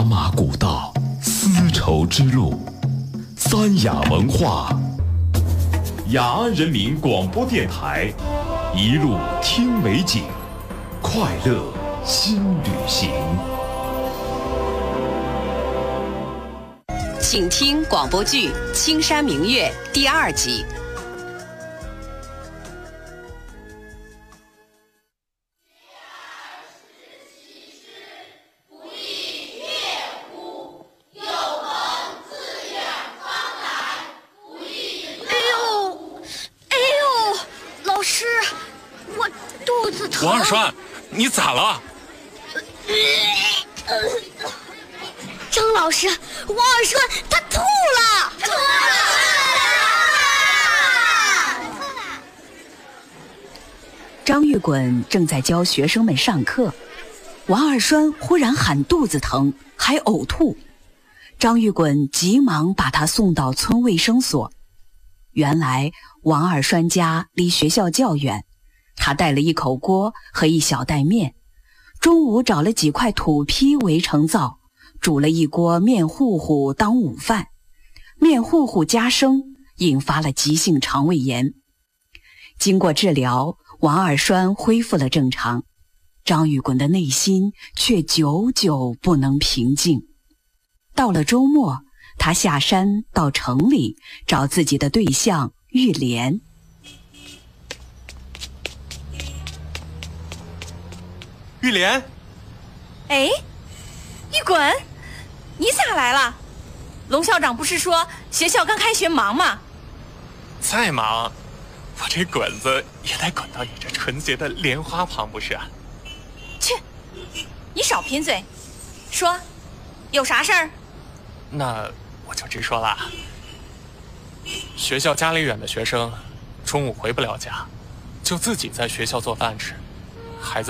茶马古道，丝绸之路，三雅文化，雅安人民广播电台，一路听美景，快乐新旅行。 请听广播剧《青山明月》第2集。 王二栓，你咋了？ 张老师，王二栓他吐了！ 张玉滚正在教学生们上课，王二栓忽然喊肚子疼，还呕吐。张玉滚急忙把他送到村卫生所。原来王二栓家离学校较远，他带了一口锅和一小袋面，中午找了几块土坯围成灶，煮了一锅面糊糊当午饭。面糊糊加生，引发了急性肠胃炎。经过治疗，王二栓恢复了正常，张玉滚的内心却久久不能平静。到了周末，他下山到城里找自己的对象玉莲。 玉莲， 哎，玉滚，你咋来了？龙校长不是说学校刚开学忙吗？ 再忙，我这滚子也得滚到你这纯洁的莲花旁不是啊？ 去，你少贫嘴，说，有啥事儿？ 那我就直说了。学校家里远的学生，中午回不了家，就自己在学校做饭吃。孩子